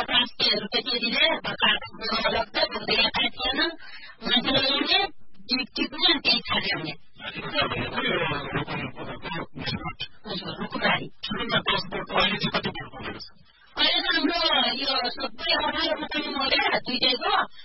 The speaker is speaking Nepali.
ट्रान्सपीहरू त्यतिले लगत्तै भोग्दैका थिएन मान्छेले ल्याउने टिप्ने अनि त्यही छाड्याउने रुकुमारी अहिले त हाम्रो यो सबै 18 रुपियाँ मौजा दुईटैको